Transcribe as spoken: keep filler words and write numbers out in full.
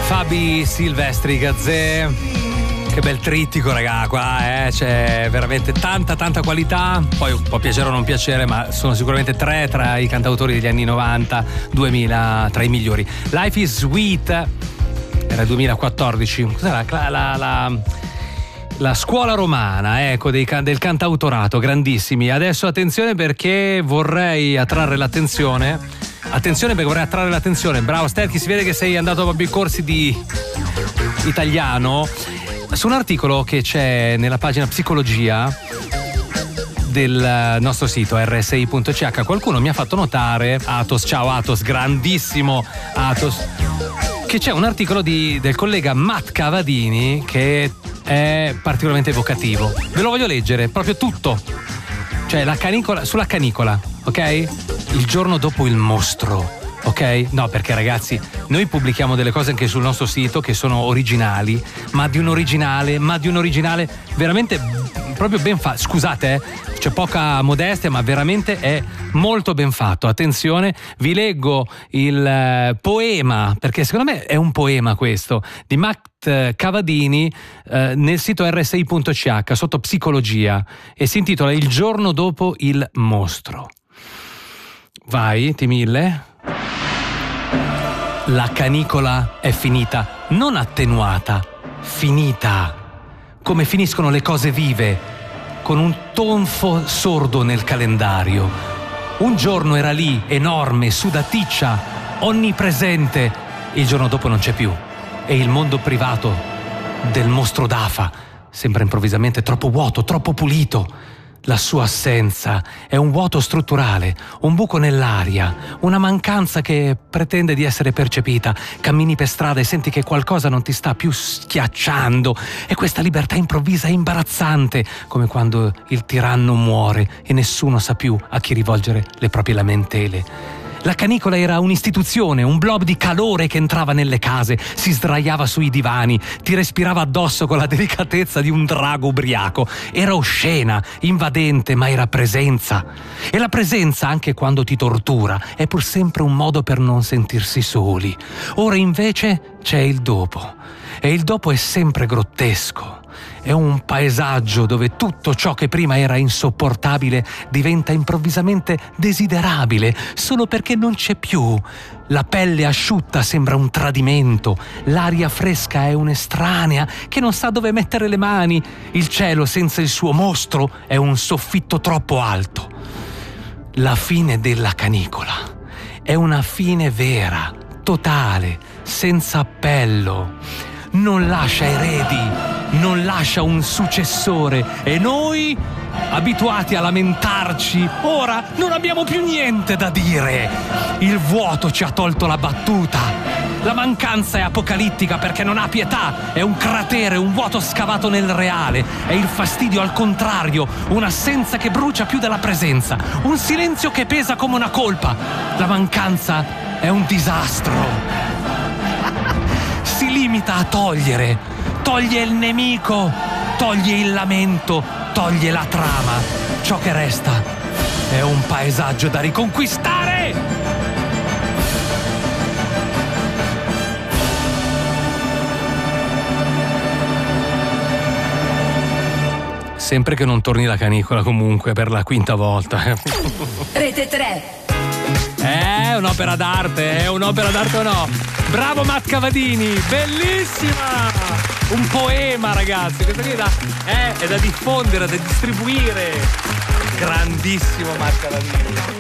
Fabi Silvestri, Gazzè. Che bel trittico, raga, qua, eh. C'è veramente tanta, tanta qualità. Poi può piacere o non piacere, ma sono sicuramente tre tra i cantautori degli anni novanta, duemila, tra i migliori. Life is Sweet era duemilaquattordici. Cos'era la, la, la, la scuola romana, ecco, dei, del cantautorato, grandissimi. Adesso attenzione, perché vorrei attrarre l'attenzione. Attenzione perché vorrei attrarre l'attenzione. Bravo Sterchi, si vede che sei andato proprio ai corsi di italiano. Su un articolo che c'è nella pagina psicologia del nostro sito erre esse i punto ci acca, qualcuno mi ha fatto notare, Atos, ciao Atos, grandissimo Atos, che c'è un articolo di, del collega Matt Cavadini che è particolarmente evocativo. Ve lo voglio leggere, proprio tutto. Cioè la canicola, sulla canicola, ok? Il giorno dopo il mostro, ok? No, perché ragazzi, noi pubblichiamo delle cose anche sul nostro sito che sono originali, ma di un originale, ma di un originale veramente proprio ben fatto. Scusate, eh, c'è poca modestia, ma veramente è molto ben fatto. Attenzione, vi leggo il eh, poema, perché secondo me è un poema questo, di Matt Cavadini eh, nel sito erre esse i punto ci acca sotto psicologia, e si intitola Il giorno dopo il mostro. Vai, ti mille. La canicola è finita, non attenuata, finita. Come finiscono le cose vive, con un tonfo sordo nel calendario. Un giorno era lì, enorme, sudaticcia, onnipresente. Il giorno dopo non c'è più. E il mondo privato del mostro d'Afa sembra improvvisamente troppo vuoto, troppo pulito. La sua assenza è un vuoto strutturale, un buco nell'aria, una mancanza che pretende di essere percepita. Cammini per strada e senti che qualcosa non ti sta più schiacciando, e questa libertà improvvisa è imbarazzante, come quando il tiranno muore e nessuno sa più a chi rivolgere le proprie lamentele. La canicola era un'istituzione, un blob di calore che entrava nelle case, si sdraiava sui divani, ti respirava addosso con la delicatezza di un drago ubriaco. Era oscena, invadente, ma era presenza. E la presenza, anche quando ti tortura, è pur sempre un modo per non sentirsi soli. Ora invece c'è il dopo. E il dopo è sempre grottesco. È un paesaggio dove tutto ciò che prima era insopportabile diventa improvvisamente desiderabile, solo perché non c'è più. La pelle asciutta sembra un tradimento, l'aria fresca è un'estranea che non sa dove mettere le mani, il cielo senza il suo mostro è un soffitto troppo alto. La fine della canicola è una fine vera, totale, senza appello. Non lascia eredi, non lascia un successore, e noi, abituati a lamentarci, ora non abbiamo più niente da dire. Il vuoto ci ha tolto la battuta. La mancanza è apocalittica perché non ha pietà, è un cratere, un vuoto scavato nel reale. È il fastidio al contrario, un'assenza che brucia più della presenza, un silenzio che pesa come una colpa. La mancanza è un disastro. Si limita a togliere, toglie il nemico, toglie il lamento, toglie la trama. Ciò che resta è un paesaggio da riconquistare. Sempre che non torni la canicola, comunque, per la quinta volta. Rete tre. È un'opera d'arte, è un'opera d'arte o no? Bravo Matt Cavadini, bellissima! Un poema, ragazzi, questo qui è da, eh, è da diffondere, da distribuire. Grandissimo Matt Cavadini.